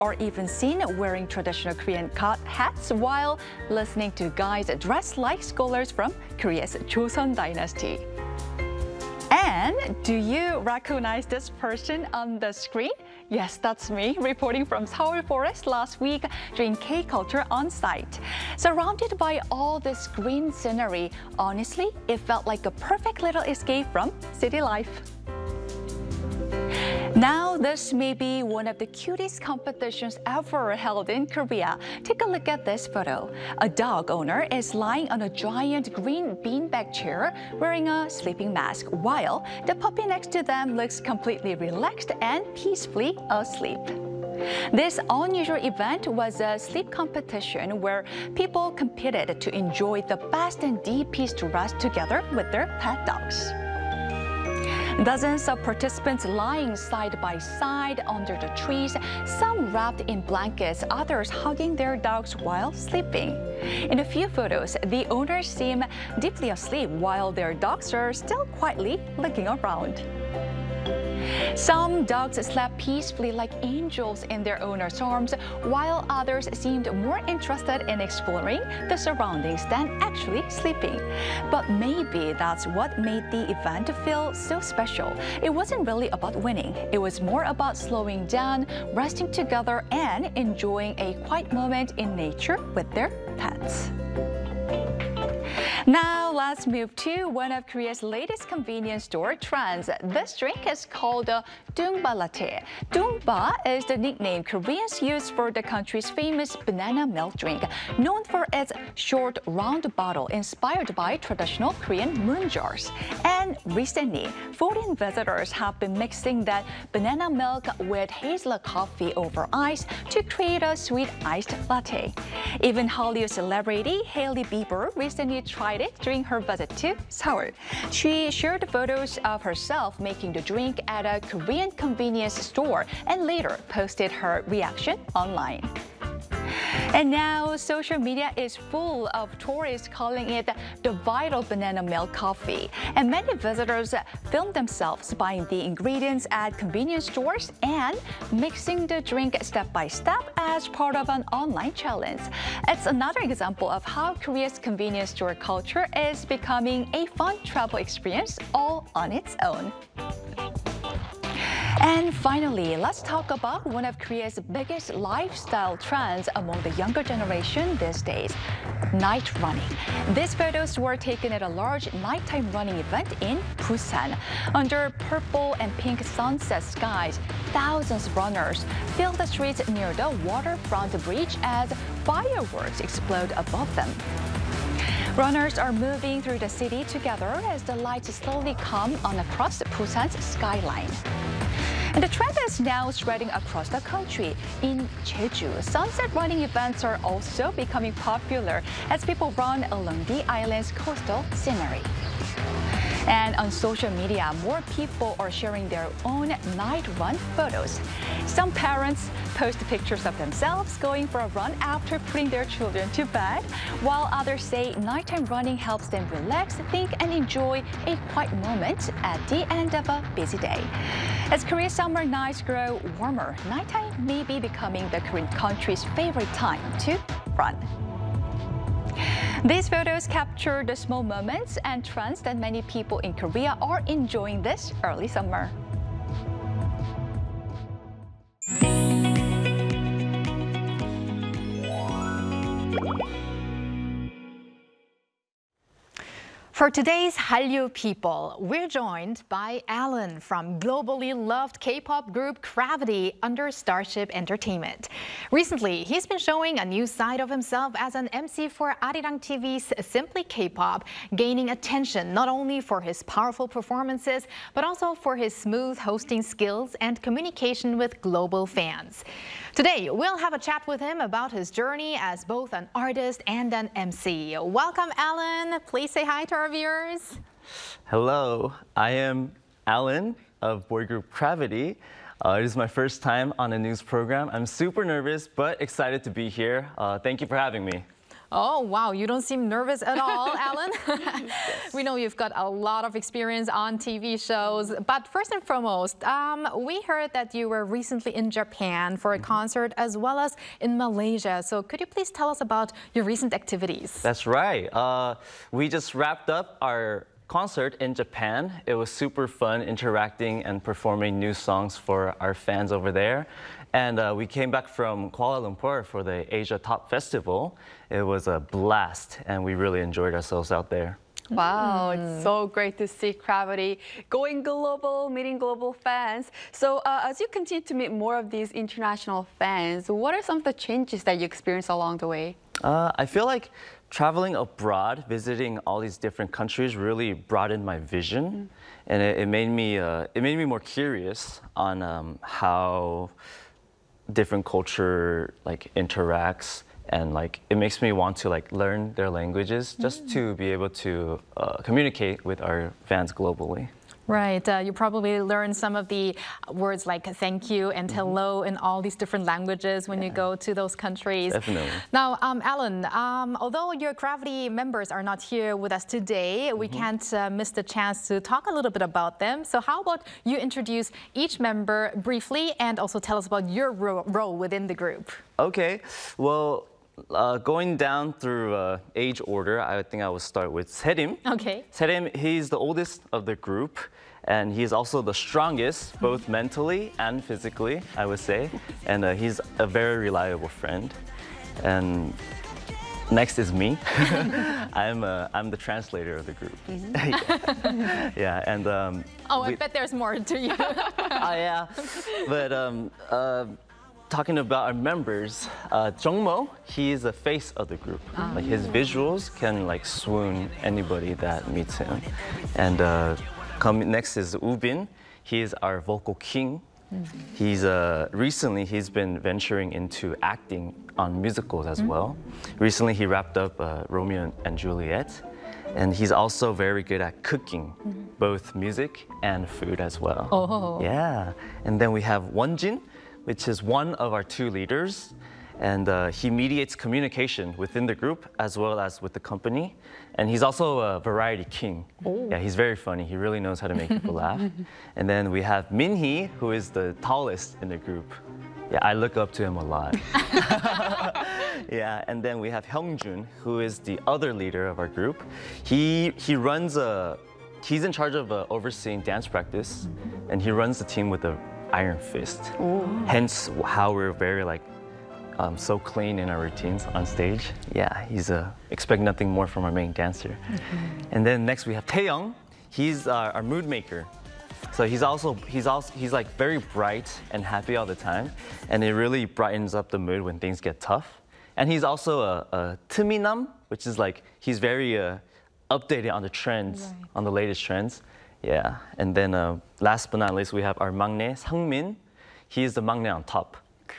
or even seen wearing traditional Korean hats while listening to guys dressed like scholars from Korea's Joseon dynasty. And do you recognize this person on the screen? Yes, that's me, reporting from Seoul Forest last week during K-Culture On Site. Surrounded by all this green scenery, honestly, it felt like a perfect little escape from city life. Now, this may be one of the cutest competitions ever held in Korea. Take a look at this photo. A dog owner is lying on a giant green beanbag chair wearing a sleeping mask, while the puppy next to them looks completely relaxed and peacefully asleep. This unusual event was a sleep competition where people competed to enjoy the best and deepest rest together with their pet dogs. Dozens of participants lying side by side under the trees, some wrapped in blankets, others hugging their dogs while sleeping. In a few photos, the owners seem deeply asleep while their dogs are still quietly looking around. Some dogs slept peacefully like angels in their owner's arms, while others seemed more interested in exploring the surroundings than actually sleeping. But maybe that's what made the event feel so special. It wasn't really about winning. It was more about slowing down, resting together, and enjoying a quiet moment in nature with their pets. Now, let's move to one of Korea's latest convenience store trends. This drink is called Dungba Latte. Dungba is the nickname Koreans use for the country's famous banana milk drink, known for its short, round bottle inspired by traditional Korean moon jars. And recently, foreign visitors have been mixing that banana milk with hazelnut coffee over ice to create a sweet iced latte. Even Hollywood celebrity Hailey Bieber recently tried it during her visit to Seoul. She shared photos of herself making the drink at a Korean convenience store and later posted her reaction online. And now, social media is full of tourists calling it the vital banana milk coffee. And many visitors film themselves buying the ingredients at convenience stores and mixing the drink step by step as part of an online challenge. It's another example of how Korea's convenience store culture is becoming a fun travel experience all on its own. And finally, let's talk about one of Korea's biggest lifestyle trends among the younger generation these days: night running. These photos were taken at a large nighttime running event in Busan. Under purple and pink sunset skies, thousands of runners fill the streets near the waterfront bridge as fireworks explode above them. Runners are moving through the city together as the lights slowly come on across Busan's skyline. And the trend is now spreading across the country. In Jeju, sunset running events are also becoming popular as people run along the island's coastal scenery. And on social media, more people are sharing their own night run photos. Some parents post pictures of themselves going for a run after putting their children to bed, while others say nighttime running helps them relax, think, and enjoy a quiet moment at the end of a busy day. As Korea's summer nights grow warmer, nighttime may be becoming the Korean country's favorite time to run. These photos capture the small moments and trends that many people in Korea are enjoying this early summer. For today's Hallyu People, we're joined by Alan from globally loved K-pop group Gravity under Starship Entertainment. Recently, he's been showing a new side of himself as an MC for Arirang TV's Simply K-pop, gaining attention not only for his powerful performances, but also for his smooth hosting skills and communication with global fans. Today, we'll have a chat with him about his journey as both an artist and an MC. Welcome, Alan. Please say hi to our viewers. Hello, I am Alan of boy group Gravity. It is my first time on a news program. I'm super nervous, but excited to be here. Thank you for having me. Oh, wow. You don't seem nervous at all, Alan. We know you've got a lot of experience on TV shows. But first and foremost, we heard that you were recently in Japan for a concert as well as in Malaysia. So could you please tell us about your recent activities? That's right. We just wrapped up our concert in Japan. It was super fun interacting and performing new songs for our fans over there. And we came back from Kuala Lumpur for the Asia Top Festival. It was a blast, and we really enjoyed ourselves out there. Wow, it's so great to see Gravity going global, meeting global fans. So as you continue to meet more of these international fans, what are some of the changes that you experienced along the way? I feel like traveling abroad, visiting all these different countries really broadened my vision, and it made me more curious on how different culture interacts, and it makes me want to learn their languages just to be able to communicate with our fans globally. Right. You probably learn some of the words like thank you and hello in all these different languages when you go to those countries. Definitely. Now, Alan, although your Gravity members are not here with us today, we can't miss the chance to talk a little bit about them. So how about you introduce each member briefly and also tell us about your role within the group? Okay. Well, going down through age order, I think I will start with Serim. Okay. Serim, he's the oldest of the group, and he's also the strongest, both mentally and physically, I would say. And he's a very reliable friend. And next is me. I'm the translator of the group. Yeah, and I bet there's more to you. yeah, but talking about our members, Jungmo, he is the face of the group. His visuals can swoon anybody that meets him. And next is Ubin. He is our vocal king. He's recently he's been venturing into acting on musicals as well. Recently he wrapped up Romeo and Juliet, and he's also very good at cooking, both music and food as well. Oh. Yeah, and then we have Wonjin, which is one of our two leaders, and he mediates communication within the group as well as with the company. And he's also a variety king. Yeah, he's very funny. He really knows how to make people laugh. And then we have Minhee, who is the tallest in the group. Yeah, I look up to him a lot. Yeah, and then we have Hyungjun, who is the other leader of our group. He's in charge of overseeing dance practice, and he runs the team with a iron fist. Hence how we're very so clean in our routines on stage. Yeah, he's expect nothing more from our main dancer. And then next we have Taeyoung. He's our mood maker. So he's very bright and happy all the time, and it really brightens up the mood when things get tough. And he's also a Tminam, which is he's very updated on the trends, on the latest trends. Yeah, and then last but not least, we have our maknae, Sangmin. He is the maknae on top.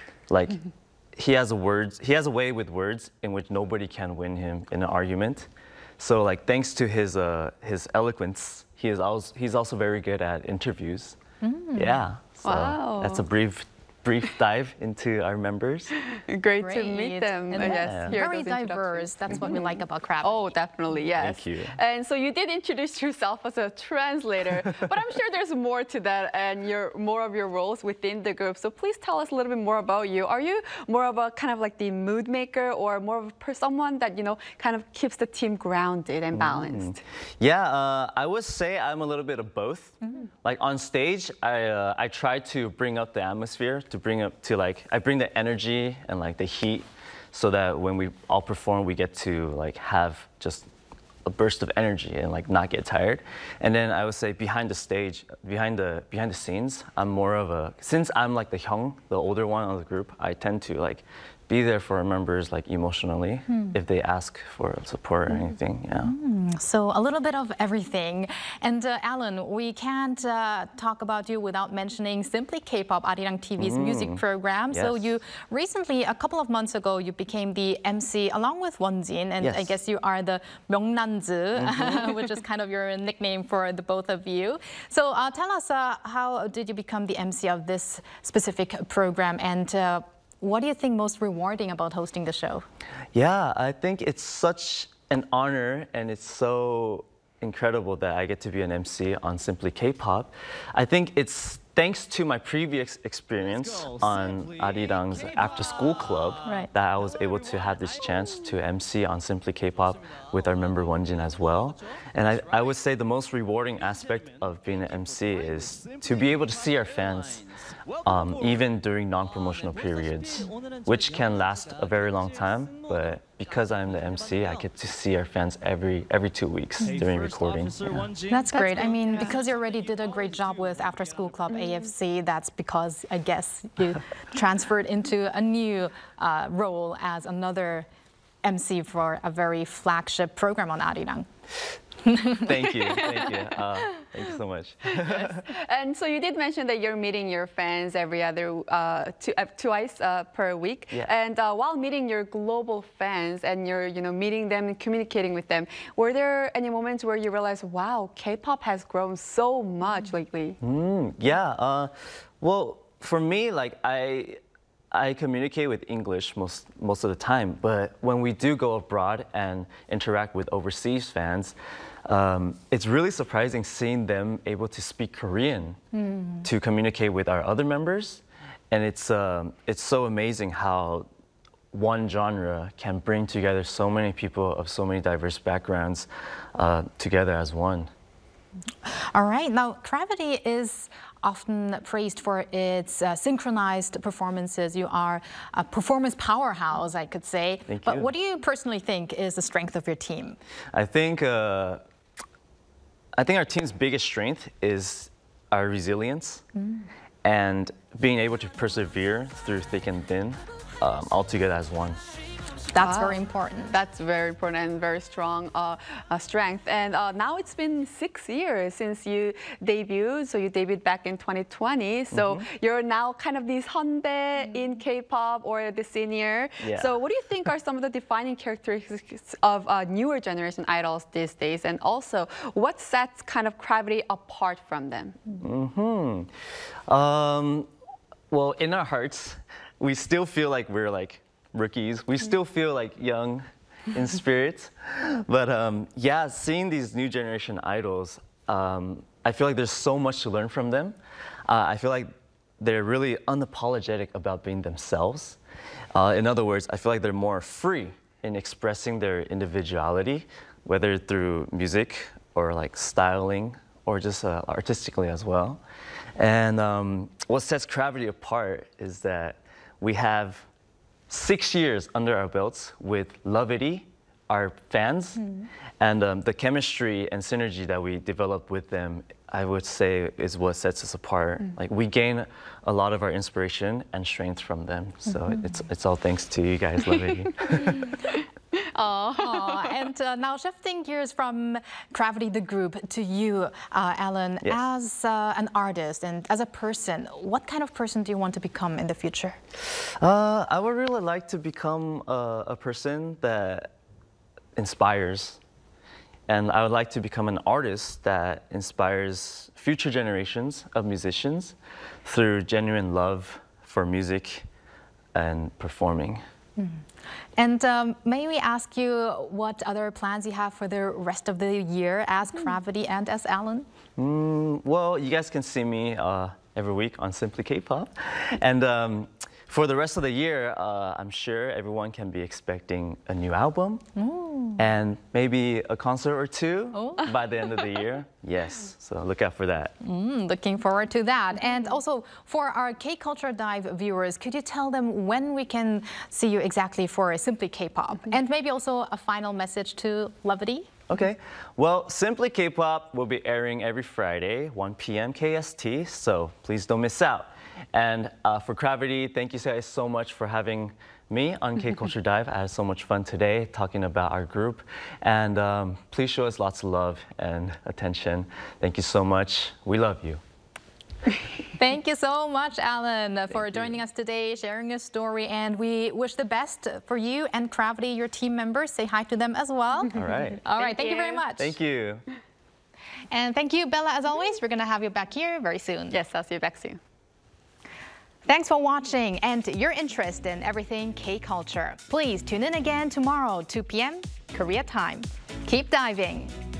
He has a way with words in which nobody can win him in an argument. So thanks to his eloquence, he's also very good at interviews. Yeah, so that's a brief dive into our members. Great to meet them. And yes, very diverse. That's what we like about Gravity. Oh, definitely, yes. Thank you. And so you did introduce yourself as a translator, but I'm sure there's more to that and more of your roles within the group. So please tell us a little bit more about you. Are you more of a kind of the mood maker, or more of someone that kind of keeps the team grounded and balanced? Yeah, I would say I'm a little bit of both. On stage, I try to bring up the atmosphere, I bring the energy and the heat, so that when we all perform, we get to have just a burst of energy and not get tired. And then I would say behind the stage, behind the scenes, I'm more of since I'm the hyung, the older one of the group, I tend to be there for our members emotionally if they ask for support or anything. Yeah. So a little bit of everything. And Alan, we can't talk about you without mentioning Simply K-pop, Arirang TV's music program. Yes. So you recently, a couple of months ago, you became the MC along with Wonjin, and I guess you are the Myeongnanzu, which is kind of your nickname for the both of you. So tell us, how did you become the MC of this specific program, and what do you think most rewarding about hosting the show? Yeah, I think it's such an honor and it's so incredible that I get to be an MC on Simply K-pop. I think it's thanks to my previous experience on Arirang's After School Club that I was able to have this chance to MC on Simply K-pop with our member Wonjin as well. And I would say the most rewarding aspect of being an MC is to be able to see our fans even during non-promotional periods, which can last a very long time, but because I'm the MC, I get to see our fans every 2 weeks during recording. Yeah. That's great. I mean, because you already did a great job with After School Club AFC, that's because I guess you transferred into a new role as another MC for a very flagship program on Arirang. Thank you. Thank you so much. Yes. And so you did mention that you're meeting your fans every other twice per week. Yeah. And while meeting your global fans and you're meeting them and communicating with them, were there any moments where you realized, wow, K-pop has grown so much lately? Yeah. Well, for me, like I communicate with English most of the time, but when we do go abroad and interact with overseas fans, it's really surprising seeing them able to speak Korean to communicate with our other members. And it's so amazing how one genre can bring together so many people of so many diverse backgrounds together as one. All right. Now, Gravity is often praised for its synchronized performances. You are a performance powerhouse, I could say. Thank but you. what do you personally think is the strength of your team? I think our team's biggest strength is our resilience and being able to persevere through thick and thin, all together as one. That's very important. That's very important and very strong strength. And now it's been 6 years since you debuted. So you debuted back in 2020. So you're now kind of this Hyundae in K-pop or the senior. Yeah. So what do you think are some of the defining characteristics of newer generation idols these days? And also, what sets kind of Gravity apart from them? Well, in our hearts, we still feel like we're like rookies. We still feel like young in spirit. But yeah, seeing these new generation idols, I feel like there's so much to learn from them. I feel like they're really unapologetic about being themselves. In other words, I feel like they're more free in expressing their individuality, whether through music or like styling or just artistically as well. And what sets Gravity apart is that we have 6 years under our belts with Lovity, our fans, and the chemistry and synergy that we develop with them, I would say, is what sets us apart. Like we gain a lot of our inspiration and strength from them. So it's all thanks to you guys, Lovity. And now shifting gears from Gravity, the group, to you, Alan, Yes. as an artist and as a person, what kind of person do you want to become in the future? I would really like to become a person that inspires. And I would like to become an artist that inspires future generations of musicians through genuine love for music and performing. And may we ask you what other plans you have for the rest of the year as Gravity and as Alan? Well, you guys can see me every week on Simply K-pop. And for the rest of the year, I'm sure everyone can be expecting a new album and maybe a concert or two by the end of the year. Yes, so look out for that. Looking forward to that. And also for our K-Culture Dive viewers, could you tell them when we can see you exactly for Simply K-pop? And maybe also a final message to Lovity? Okay, well, Simply K-pop will be airing every Friday, 1 p.m. KST, so please don't miss out. And for Gravity, thank you guys so much for having me on K-Culture Dive. I had so much fun today talking about our group. And please show us lots of love and attention. Thank you so much. We love you. Thank you so much, Alan, for joining us today, sharing your story. And we wish the best for you and Gravity, your team members. Say hi to them as well. All right. All right. Thank you very much. Thank you. And thank you, Bella, as always. We're going to have you back here very soon. Yes, I'll see you back soon. Thanks for watching and your interest in everything K-culture. Please tune in again tomorrow, 2 p.m. Korea time. Keep diving!